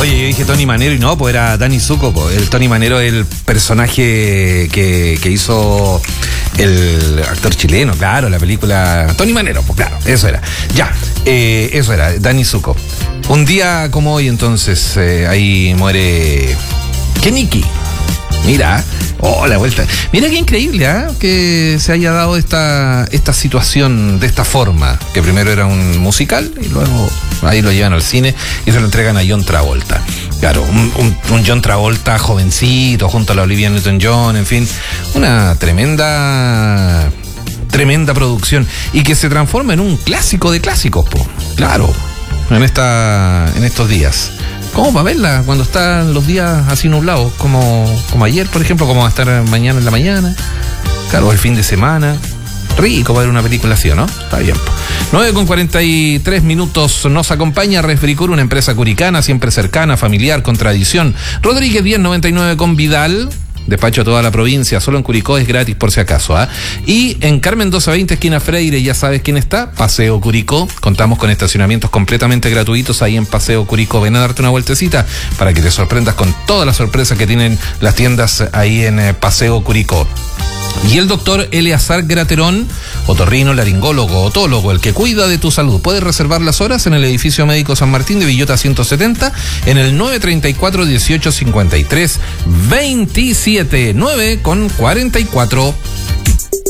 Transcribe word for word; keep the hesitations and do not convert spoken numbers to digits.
Oye, yo dije Tony Manero y no, pues era Danny Zuko, pues. El Tony Manero es el personaje que, que hizo el actor chileno, claro, la película Tony Manero, pues claro, eso era. Ya, eh, eso era, Danny Zuko. Un día como hoy, entonces, eh, ahí muere Keniki. Mira, oh, la vuelta. Mira qué increíble, ¿eh? Que se haya dado esta, esta situación de esta forma. Que primero era un musical y luego ahí lo llevan al cine y se lo entregan a John Travolta. Claro, un, un, un John Travolta jovencito junto a la Olivia Newton-John, en fin, una tremenda, tremenda producción y que se transforma en un clásico de clásicos, po. Claro, en esta, en estos días. ¿Cómo para verla cuando están los días así nublados? Como, como ayer, por ejemplo, como va a estar mañana en la mañana. Claro, el fin de semana. Rico para ver una película así, ¿no? Está bien. nueve con cuarenta y tres minutos. Nos acompaña Refricur, una empresa curicana, siempre cercana, familiar, con tradición. Rodríguez diez noventa y nueve con Vidal. Despacho a toda la provincia, solo en Curicó es gratis por si acaso, ¿ah? ¿eh? Y en Carmen doce veinte, esquina Freire, ya sabes quién está, Paseo Curicó. Contamos con estacionamientos completamente gratuitos ahí en Paseo Curicó. Ven a darte una vueltecita para que te sorprendas con todas las sorpresas que tienen las tiendas ahí en eh, Paseo Curicó. Y el doctor Eleazar Graterón, otorrino, laringólogo, otólogo, el que cuida de tu salud. Puedes reservar las horas en el edificio médico San Martín de Villota ciento setenta en el nueve treinta y cuatro, dieciocho cincuenta y tres, veintisiete, nueve con cuarenta y cuatro.